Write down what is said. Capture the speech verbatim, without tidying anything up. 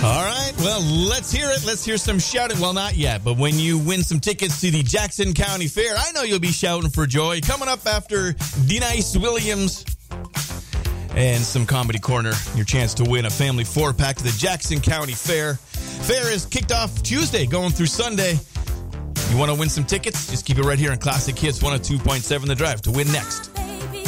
All right, well, let's hear it. Let's hear some shouting. Well, not yet, but when you win some tickets to the Jackson County Fair, I know you'll be shouting for joy. Coming up after Denise Williams and some Comedy Corner, your chance to win a family four-pack to the Jackson County Fair. Fair is kicked off Tuesday, going through Sunday. You want to win some tickets? Just keep it right here on Classic Hits one oh two point seven The Drive to win next.